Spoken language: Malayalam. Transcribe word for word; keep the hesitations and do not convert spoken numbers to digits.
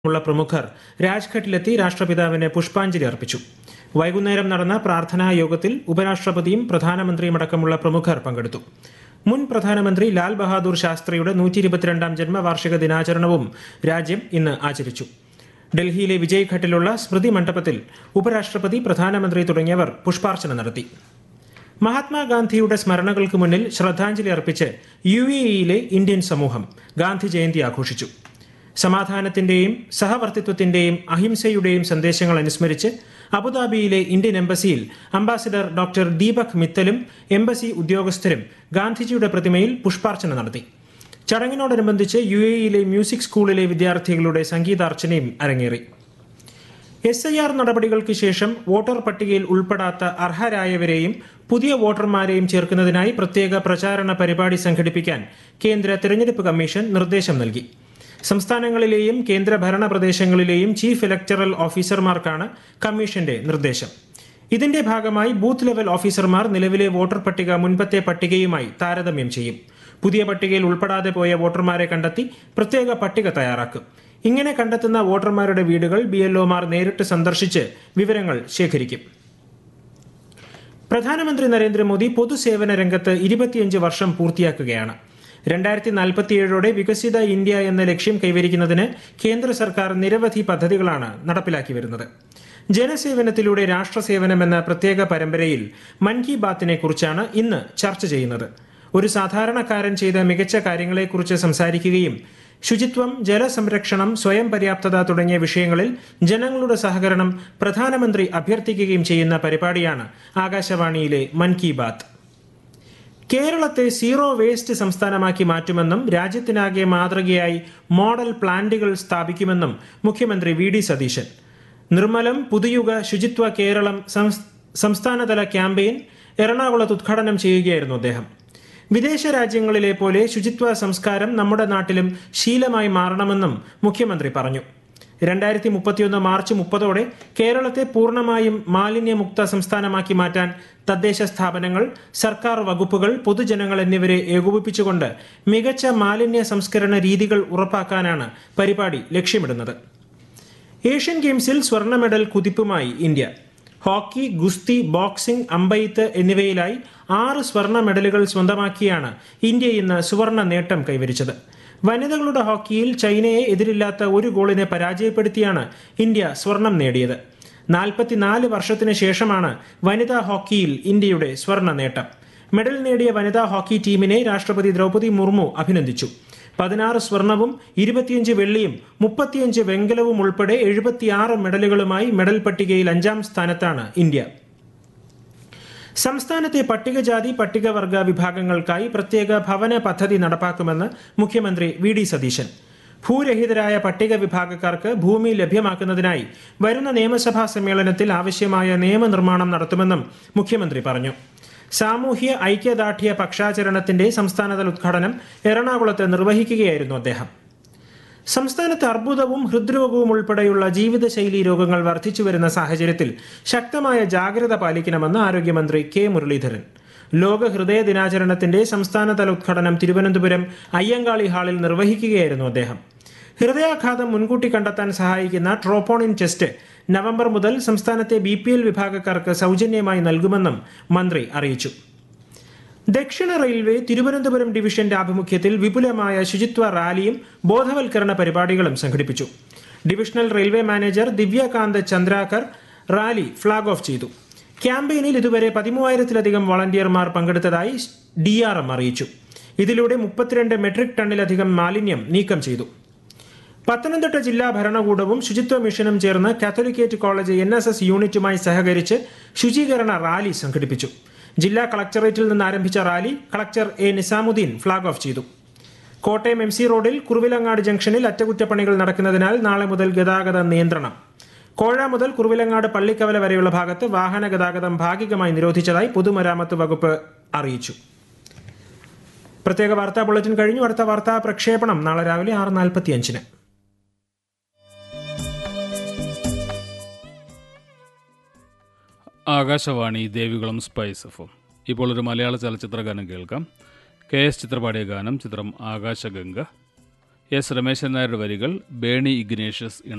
ഉള്ള പ്രമുഖർ രാജ്ഘട്ടിലെത്തി രാഷ്ട്രപിതാവിന് പുഷ്പാഞ്ജലി അർപ്പിച്ചു. വൈകുന്നേരം നടന്ന പ്രാർത്ഥനാ യോഗത്തിൽ ഉപരാഷ്ട്രപതിയും പ്രധാനമന്ത്രിയുമടക്കമുള്ള പ്രമുഖർ പങ്കെടുത്തു. മുൻ പ്രധാനമന്ത്രി ലാൽ ബഹാദൂർ ശാസ്ത്രിയുടെ നൂറ്റി ഇരുപത്തിരണ്ടാം ജന്മവാർഷിക ദിനാചരണവും രാജ്യം ഇന്ന് ആചരിച്ചു. ഡൽഹിയിലെ വിജയ് ഘട്ടിലുള്ള സ്മൃതി മണ്ഡപത്തിൽ ഉപരാഷ്ട്രപതി, പ്രധാനമന്ത്രി തുടങ്ങിയവർ പുഷ്പാർച്ചന നടത്തി. മഹാത്മാഗാന്ധിയുടെ സ്മരണകൾക്ക് മുന്നിൽ ശ്രദ്ധാഞ്ജലി അർപ്പിച്ച് യു എ ഇയിലെ ഇന്ത്യൻ സമൂഹം ഗാന്ധി ജയന്തി ആഘോഷിച്ചു. സമാധാനത്തിന്റെയും സഹവർത്തിത്വത്തിന്റെയും അഹിംസയുടെയും സന്ദേശങ്ങൾ അനുസ്മരിച്ച് അബുദാബിയിലെ Indian എംബസിയിൽ ambassador doctor Deepak മിത്തലും embassy ഉദ്യോഗസ്ഥരും ഗാന്ധിജിയുടെ പ്രതിമയിൽ പുഷ്പാർച്ചന നടത്തി. ചടങ്ങിനോടനുബന്ധിച്ച് യു എ ഇയിലെ മ്യൂസിക് സ്കൂളിലെ വിദ്യാർത്ഥികളുടെ സംഗീതാർച്ചനയും അരങ്ങേറി. എസ് ഐ ആർ നടപടികൾക്ക് ശേഷം വോട്ടർ പട്ടികയിൽ ഉൾപ്പെടാത്ത അർഹരായവരെയും പുതിയ വോട്ടർമാരെയും ചേർക്കുന്നതിനായി പ്രത്യേക പ്രചാരണ പരിപാടി സംഘടിപ്പിക്കാൻ കേന്ദ്ര തെരഞ്ഞെടുപ്പ് കമ്മീഷൻ നിർദ്ദേശം നൽകി. സംസ്ഥാനങ്ങളിലെയും കേന്ദ്രഭരണ പ്രദേശങ്ങളിലെയും ചീഫ് ഇലക്ടറൽ ഓഫീസർമാർക്കാണ് കമ്മീഷന്റെ നിർദ്ദേശം. ഇതിന്റെ ഭാഗമായി ബൂത്ത് ലെവൽ ഓഫീസർമാർ നിലവിലെ വോട്ടർ പട്ടിക മുൻപത്തെ പട്ടികയുമായി താരതമ്യം ചെയ്യും. പുതിയ പട്ടികയിൽ ഉൾപ്പെടാതെ പോയ വോട്ടർമാരെ കണ്ടെത്തി പ്രത്യേക പട്ടിക തയ്യാറാക്കും. ഇങ്ങനെ കണ്ടെത്തുന്ന വോട്ടർമാരുടെ വീടുകൾ ബി എൽ ഒമാർ നേരിട്ട് സന്ദർശിച്ച് വിവരങ്ങൾ ശേഖരിക്കും. പ്രധാനമന്ത്രി നരേന്ദ്രമോദി പൊതുസേവന രംഗത്ത് ഇരുപത്തിയഞ്ച് വർഷം പൂർത്തിയാക്കുകയാണ്. രണ്ടായിരത്തി നാൽപ്പത്തിയേഴോടെ വികസിത ഇന്ത്യ എന്ന ലക്ഷ്യം കൈവരിക്കുന്നതിന് കേന്ദ്ര സർക്കാർ നിരവധി പദ്ധതികളാണ് നടപ്പിലാക്കി വരുന്നത്. ജനസേവനത്തിലൂടെ രാഷ്ട്രസേവനം എന്ന പ്രത്യേക പരമ്പരയിൽ മൻ കി ബാത്തിനെ കുറിച്ചാണ് ഇന്ന് ചർച്ച ചെയ്യുന്നത്. ഒരു സാധാരണക്കാരൻ ചെയ്ത മികച്ച കാര്യങ്ങളെക്കുറിച്ച് സംസാരിക്കുകയും ശുചിത്വം, ജലസംരക്ഷണം, സ്വയം പര്യാപ്തത തുടങ്ങിയ വിഷയങ്ങളിൽ ജനങ്ങളുടെ സഹകരണം പ്രധാനമന്ത്രി അഭ്യർത്ഥിക്കുകയും ചെയ്യുന്ന പരിപാടിയാണ് ആകാശവാണിയിലെ മൻ കി ബാത്ത്. കേരളത്തെ സീറോ വേസ്റ്റ് സംസ്ഥാനമാക്കി മാറ്റുമെന്നും രാജ്യത്തിനാകെ മാതൃകയായി മോഡൽ പ്ലാന്റുകൾ സ്ഥാപിക്കുമെന്നും മുഖ്യമന്ത്രി വി ഡി സതീശൻ. നിർമ്മലം പുതുയുഗ ശുചിത്വ കേരളം സംസ്ഥാനതല ക്യാമ്പയിൻ എറണാകുളത്ത് ഉദ്ഘാടനം ചെയ്യുകയായിരുന്നു അദ്ദേഹം. വിദേശ രാജ്യങ്ങളിലെ പോലെ ശുചിത്വ സംസ്കാരം നമ്മുടെ നാട്ടിലും ശീലമായി മാറണമെന്നും മുഖ്യമന്ത്രി പറഞ്ഞു. രണ്ടായിരത്തി മുപ്പത്തിയൊന്ന് മാർച്ച് മുപ്പതോടെ കേരളത്തെ പൂർണ്ണമായും മാലിന്യമുക്ത സംസ്ഥാനമാക്കി മാറ്റാൻ തദ്ദേശ സ്ഥാപനങ്ങൾ, സർക്കാർ വകുപ്പുകൾ, പൊതുജനങ്ങൾ എന്നിവരെ ഏകോപിപ്പിച്ചുകൊണ്ട് മികച്ച മാലിന്യ സംസ്കരണ രീതികൾ ഉറപ്പാക്കാനാണ് പരിപാടി ലക്ഷ്യമിടുന്നത്. ഏഷ്യൻ ഗെയിംസിൽ സ്വർണ്ണ മെഡൽ കുതിപ്പുമായി ഇന്ത്യ. ഹോക്കി, ഗുസ്തി, ബോക്സിംഗ്, അമ്പെയ്ത്ത് എന്നിവയിലായി ആറ് സ്വർണ്ണ മെഡലുകൾ സ്വന്തമാക്കിയാണ് ഇന്ത്യ ഇന്ന് സുവർണ നേട്ടം കൈവരിച്ചത്. വനിതകളുടെ ഹോക്കിയിൽ ചൈനയെ എതിരില്ലാത്ത ഒരു ഗോളിനെ പരാജയപ്പെടുത്തിയാണ് ഇന്ത്യ സ്വർണം നേടിയത്. നാൽപ്പത്തിനാല് വർഷത്തിന് ശേഷമാണ് വനിതാ ഹോക്കിയിൽ ഇന്ത്യയുടെ സ്വർണ്ണ നേട്ടം. മെഡൽ നേടിയ വനിതാ ഹോക്കി ടീമിനെ രാഷ്ട്രപതി ദ്രൗപദി മുർമു അഭിനന്ദിച്ചു. പതിനാറ് സ്വർണവും ഇരുപത്തിയഞ്ച് വെള്ളിയും മുപ്പത്തിയഞ്ച് വെങ്കലവും ഉൾപ്പെടെ എഴുപത്തിയാറ് മെഡലുകളുമായി മെഡൽ പട്ടികയിൽ അഞ്ചാം സ്ഥാനത്താണ് ഇന്ത്യ. സംസ്ഥാനത്തെ പട്ടികജാതി പട്ടികവർഗ വിഭാഗങ്ങൾക്കായി പ്രത്യേക ഭവന പദ്ധതി നടപ്പാക്കുമെന്ന് മുഖ്യമന്ത്രി വി ഡി സതീശൻ. ഭൂരഹിതരായ പട്ടിക വിഭാഗക്കാർക്ക് ഭൂമി ലഭ്യമാക്കുന്നതിനായി വരുന്ന നിയമസഭാ സമ്മേളനത്തിൽ ആവശ്യമായ നിയമനിർമ്മാണം നടത്തുമെന്നും മുഖ്യമന്ത്രി പറഞ്ഞു. സാമൂഹ്യ ഐക്യദാർഢ്യ പക്ഷാചരണത്തിന്റെ സംസ്ഥാനതല ഉദ്ഘാടനം എറണാകുളത്ത് നിർവഹിക്കുകയായിരുന്നു അദ്ദേഹം. സംസ്ഥാനത്ത് അർബുദവും ഹൃദ്രോഗവും ഉൾപ്പെടെയുള്ള ജീവിതശൈലി രോഗങ്ങൾ വർദ്ധിച്ചുവരുന്ന സാഹചര്യത്തിൽ ശക്തമായ ജാഗ്രത പാലിക്കണമെന്ന് ആരോഗ്യമന്ത്രി കെ മുരളീധരൻ. ലോക ഹൃദയ ദിനാചരണത്തിന്റെ സംസ്ഥാനതല ഉദ്ഘാടനം തിരുവനന്തപുരം അയ്യങ്കാളി ഹാളിൽ നിർവഹിക്കുകയായിരുന്നു അദ്ദേഹം. ഹൃദയാഘാതം മുൻകൂട്ടി കണ്ടെത്താൻ സഹായിക്കുന്ന ട്രോപ്പോണിൻ ടെസ്റ്റ് നവംബർ മുതൽ സംസ്ഥാനത്തെ ബി പി എൽ വിഭാഗക്കാർക്ക് സൗജന്യമായി നൽകുമെന്നും മന്ത്രി അറിയിച്ചു. ദക്ഷിണ റെയിൽവേ തിരുവനന്തപുരം ഡിവിഷന്റെ ആഭിമുഖ്യത്തിൽ വിപുലമായ ശുചിത്വ റാലിയും ബോധവൽക്കരണ പരിപാടികളും സംഘടിപ്പിച്ചു. Divisional railway manager Divyakant Chandrakar rally flag off ചെയ്തു. ക്യാമ്പയിനിൽ ഇതുവരെ പതിമൂവായിരത്തിലധികം വളണ്ടിയർമാർ പങ്കെടുത്തതായി ഡി ആർ എം അറിയിച്ചു. ഇതിലൂടെ മുപ്പത്തിരണ്ട് മെട്രിക് ടണ്ണിലധികം മാലിന്യം നീക്കം ചെയ്തു. പത്തനംതിട്ട ജില്ലാ ഭരണകൂടവും ശുചിത്വ മിഷനും ചേർന്ന് Catholicate college N S S യൂണിറ്റുമായി സഹകരിച്ച് ശുചീകരണ റാലി സംഘടിപ്പിച്ചു. ജില്ലാ കളക്ടറേറ്റിൽ നിന്ന് ആരംഭിച്ച rally collector A Nizamuddin flag off ചെയ്തു. കോട്ടയം എം സി റോഡിൽ കുറുവിലങ്ങാട് ജംഗ്ഷനിൽ അറ്റകുറ്റപ്പണികൾ നടക്കുന്നതിനാൽ നാളെ മുതൽ ഗതാഗത നിയന്ത്രണം. കോഴ മുതൽ കുറുവിലങ്ങാട് പള്ളിക്കവല വരെയുള്ള ഭാഗത്ത് വാഹന ഗതാഗതം ഭാഗികമായി നിരോധിച്ചതായി പൊതുമരാമത്ത് വകുപ്പ് അറിയിച്ചു. പ്രത്യേക വാർത്താ ബുള്ളറ്റിൻ കഴിഞ്ഞു. അടുത്ത വാർത്താ പ്രക്ഷേപണം നാളെ രാവിലെ ആറ് നാൽപ്പത്തി അഞ്ചിന്. Akashvani Devikulam spice F M. ഇപ്പോൾ ഒരു മലയാള ചലച്ചിത്ര ഗാനം കേൾക്കാം. കെ എസ് ചിത്ര പാടിയ ഗാനം. ചിത്രം ആകാശഗംഗ. എസ് രമേശൻ നായരുടെ വരികൾ, ബേണി ഇഗ്നേഷ്യസ്